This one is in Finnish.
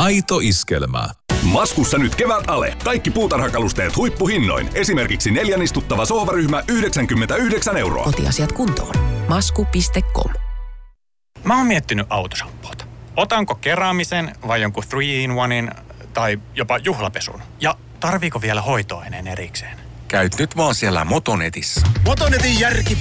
Aito iskelmä. Maskussa nyt kevät ale. Kaikki puutarhakalusteet huippuhinnoin. Esimerkiksi 4 istuttava sohvaryhmä 99 €. Kotiasiat kuntoon. Masku.com. Mä oon miettinyt autoshampoota. Otanko keräämisen vai jonkun 3-in-1 tai jopa juhlapesun? Ja tarviiko vielä hoitoaineen erikseen? Käyt nyt vaan siellä Motonetissä. Motonetin järki